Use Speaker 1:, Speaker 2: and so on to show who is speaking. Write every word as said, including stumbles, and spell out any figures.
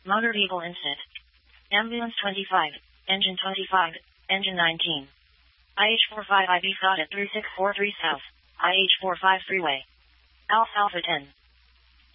Speaker 1: Motor vehicle incident. Ambulance twenty-five, engine twenty-five, engine nineteen. I H forty-five I B Scott at three six four three South, I H forty-five Freeway. Alpha Alpha ten.